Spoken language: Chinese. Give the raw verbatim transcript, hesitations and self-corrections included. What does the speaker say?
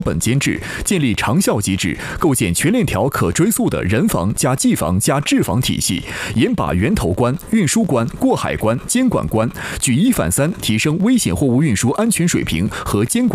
本监制，建立长效机制，构建全链条可追溯的人防加技防加治防体系，严把源头关、运输关、过海关、监管关，举一反三，提升危险货物运输安全水平和监管。